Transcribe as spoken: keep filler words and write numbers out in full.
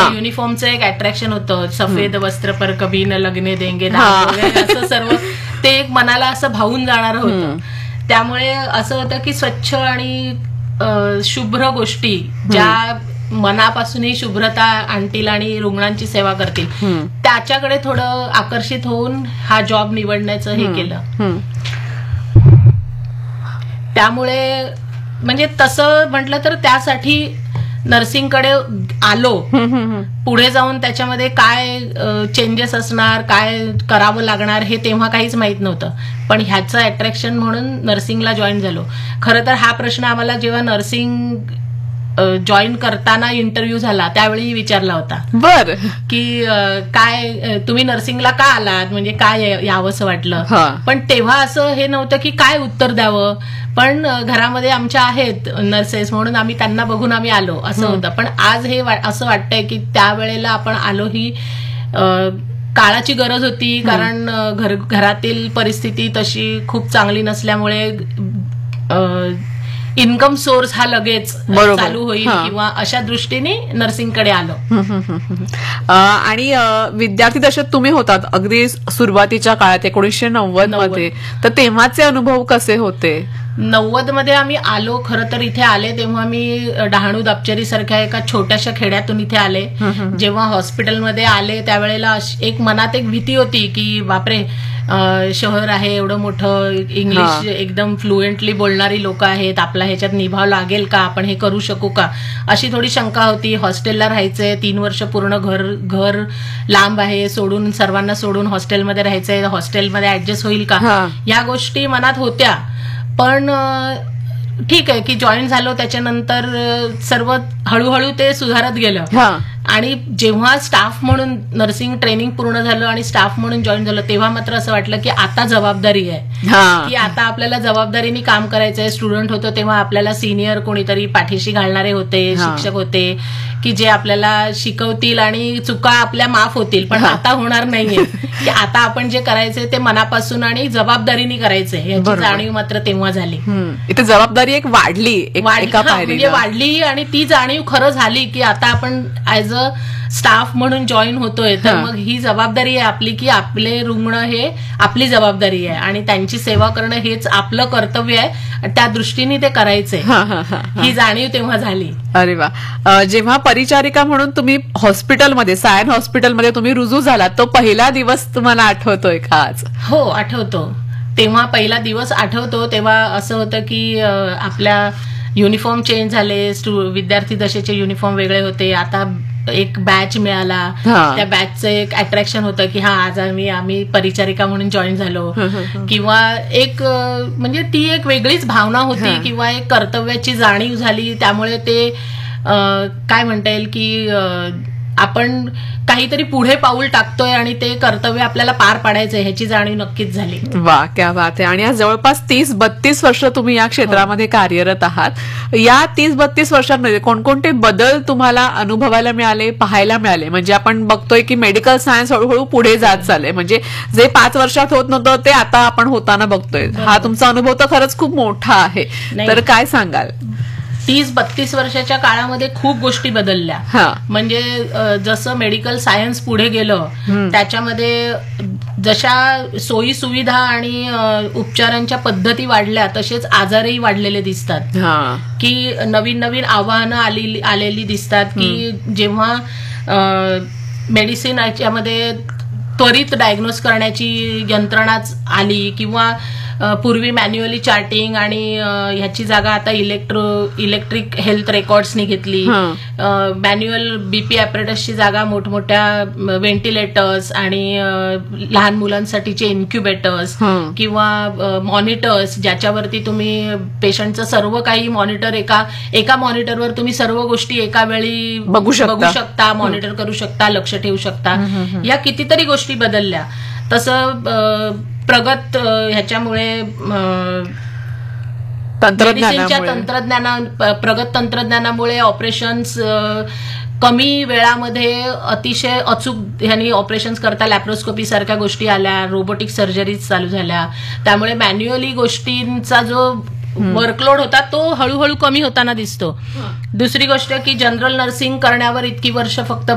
युनिफॉर्मचं एक अट्रॅक्शन होतं, सफेद वस्त्र पर कभी न लगने देंगे वगैरे असं सर्व ते एक मनाला असं भावून जाणारं होतं. त्यामुळे असं होतं की स्वच्छ आणि शुभ्र गोष्टी ज्या मनापासूनही शुभ्रता आणतील आणि रुग्णांची सेवा करतील त्याच्याकडे थोडं आकर्षित होऊन हा जॉब निवडण्याचं हे केलं. त्यामुळे म्हणजे तसं म्हटलं तर त्यासाठी नर्सिंगकडे आलो. पुढे जाऊन त्याच्यामध्ये काय चेंजेस असणार, काय करावं लागणार हे तेव्हा काहीच माहित नव्हतं. पण ह्याचं अट्रॅक्शन म्हणून नर्सिंगला जॉईन झालो. खरं तर हा प्रश्न आम्हाला जेव्हा नर्सिंग जॉईन करताना इंटरव्ह्यू झाला त्यावेळी विचारला होता. बर की काय तुम्ही नर्सिंगला का आलात, म्हणजे काय यावंसं वाटलं. पण तेव्हा असं हे नव्हतं की काय उत्तर द्यावं. पण घरामध्ये आमच्या आहेत नर्सेस म्हणून आम्ही त्यांना बघून आम्ही आलो असं होतं. पण आज हे असं वाटतंय की त्यावेळेला आपण आलो ही काळाची गरज होती. कारण घर घरातील परिस्थिती तशी खूप चांगली नसल्यामुळे इन्कम सोर्स हा लगेच चालू होईल किंवा अशा दृष्टीने नर्सिंगकडे आलो. आणि विद्यार्थी दशेत तुम्ही होतात अगदी सुरुवातीच्या काळात एकोणीसशे नव्वद मध्ये, तर तेव्हाचे अनुभव कसे होते? नव्वद मध्ये आम्ही आलो. खरं तर इथे आले तेव्हा मी डहाणू दापचेरी सारख्या एका छोट्याशा खेड्यातून इथे आले. जेव्हा हॉस्पिटलमध्ये आले त्यावेळेला एक मनात एक भीती होती की बापरे शहर आहे एवढं मोठं, इंग्लिश एकदम फ्लुएंटली बोलणारी लोक आहेत, आपला ह्याच्यात निभाव लागेल का, आपण हे करू शकू का, अशी थोडी शंका होती. हॉस्टेलला राहायचंय, तीन वर्ष पूर्ण घर घर लांब आहे, सोडून सर्वांना सोडून हॉस्टेलमध्ये राहायचंय, हॉस्टेलमध्ये ऍडजस्ट होईल का, या गोष्टी मनात होत्या. पण ठीक आहे की जॉईन झालो त्याच्यानंतर सर्व हळूहळू ते सुधारत गेलं. आणि जेव्हा स्टाफ म्हणून नर्सिंग ट्रेनिंग पूर्ण झालं आणि स्टाफ म्हणून जॉईन झालं तेव्हा मात्र असं वाटलं की आता जबाबदारी आहे, की आता आपल्याला जबाबदारीने काम करायचंय. स्टुडंट होतो तेव्हा आपल्याला सिनियर कोणीतरी पाठीशी घालणारे होते, शिक्षक होते की जे आपल्याला शिकवतील आणि चुका आपल्या माफ होतील. पण आता होणार नाहीये की आता आपण जे करायचंय ते मनापासून आणि जबाबदारीने करायचंय याची जाणीव मात्र तेव्हा झाली. इथे जबाबदारी एक वाढली, म्हणजे वाढली आणि ती जाणीव खरं झाली की आता आपण ऍज अ स्टाफ म्हणून जॉईन होतोय तर मग ही जबाबदारी आहे आपली की आपले रुग्ण हे आपली जबाबदारी आहे आणि त्यांची सेवा करणं हेच आपलं कर्तव्य आहे, त्या दृष्टीने ते करायचंय, ही जाणीव तेव्हा झाली. अरे वा. जेव्हा परिचारिका म्हणून तुम्ही हॉस्पिटलमध्ये सायन हॉस्पिटलमध्ये तुम्ही रुजू झालात तो पहिला दिवस तुम्हाला आठवतोय का आज? हो आठवतो. तेव्हा पहिला दिवस आठवतो. तेव्हा असं होतं की आपल्या युनिफॉर्म चेंज झाले, विद्यार्थी दशेचे युनिफॉर्म वेगळे होते. आता एक बॅच मिळाला, त्या बॅचचं एक अट्रॅक्शन होतं की हा आज आम्ही आम्ही परिचारिका म्हणून जॉईन झालो, किंवा एक म्हणजे ती एक वेगळीच भावना होती किंवा एक कर्तव्याची जाणीव झाली. त्यामुळे ते काय म्हणता येईल की आपण काहीतरी पुढे पाऊल टाकतोय आणि ते कर्तव्य आपल्याला पार पाडायचंय ह्याची जाणीव नक्कीच झाली. वा, क्या बात आहे. आणि आज जवळपास तीस बत्तीस वर्ष तुम्ही या क्षेत्रामध्ये कार्यरत आहात. या तीस बत्तीस वर्षांमध्ये कोणकोणते बदल तुम्हाला अनुभवायला मिळाले, पाहायला मिळाले? म्हणजे आपण बघतोय की मेडिकल सायन्स हळूहळू पुढे जात चाललंय, म्हणजे जे पाच वर्षात होत नव्हतं ते आता आपण होताना बघतोय. हा तुमचा अनुभव तर खरंच खूप मोठा आहे, तर काय सांगाल? तीस बत्तीस वर्षाच्या काळामध्ये खूप गोष्टी बदलल्या. म्हणजे जसं मेडिकल सायन्स पुढे गेलं त्याच्यामध्ये जशा सोयी सुविधा आणि उपचारांच्या पद्धती वाढल्या तसेच आजारही वाढलेले दिसतात, की नवीन नवीन आव्हानं आलेली आलेली दिसतात. की जेव्हा मेडिसिन याच्यामध्ये त्वरित डायग्नोज करण्याची यंत्रणाच आली, किंवा पूर्वी मॅन्युअली चार्टिंग आणि ह्याची जागा आता इलेक्ट्रो इलेक्ट्रिक हेल्थ रेकॉर्ड्सनी घेतली. मॅन्युअल बीपी ॲपरेटसची जागा मोठमोठ्या व्हेंटिलेटर्स आणि लहान मुलांसाठीचे इन्क्युबेटर्स किंवा मॉनिटर्स ज्याच्यावरती तुम्ही पेशंटचं सर्व काही मॉनिटर एका एका मॉनिटरवर तुम्ही सर्व गोष्टी एका वेळी बघू शकता, मॉनिटर करू शकता, लक्ष ठेवू शकता. या कितीतरी गोष्टी बदलल्या. तसं प्रगत ह्याच्यामुळे मेडिसिनच्या तंत्रज्ञाना प्रगत तंत्रज्ञानामुळे ऑपरेशन्स कमी वेळामध्ये अतिशय अचूक ह्यांनी ऑपरेशन्स करता लॅप्रोस्कोपी सारख्या गोष्टी आल्या, रोबोटिक सर्जरीज चालू झाल्या. त्यामुळे मॅन्युअली गोष्टींचा जो वर्कलोड होता तो हळूहळू कमी होताना दिसतो. दुसरी गोष्ट की जनरल नर्सिंग करण्यावर इतकी वर्ष फक्त